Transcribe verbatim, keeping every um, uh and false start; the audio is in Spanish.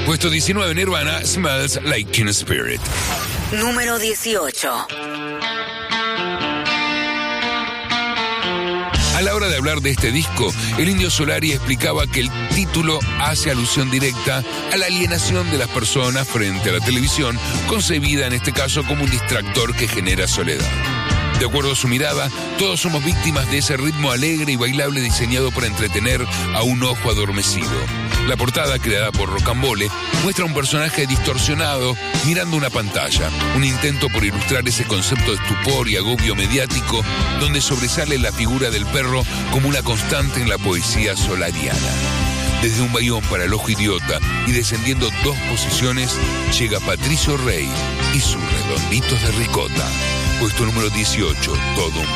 Puesto diecinueve, Nirvana, Smells Like Teen Spirit. Número dieciocho. A la hora de hablar de este disco, el Indio Solari explicaba que el título hace alusión directa a la alienación de las personas frente a la televisión, concebida en este caso como un distractor que genera soledad. De acuerdo a su mirada, todos somos víctimas de ese ritmo alegre y bailable diseñado para entretener a un ojo adormecido. La portada, creada por Rocambole, muestra a un personaje distorsionado mirando una pantalla, un intento por ilustrar ese concepto de estupor y agobio mediático donde sobresale la figura del perro como una constante en la poesía solariana. Desde un bayón para el ojo idiota y descendiendo dos posiciones, llega Patricio Rey y sus redonditos de ricota. Puesto número dieciocho, todo un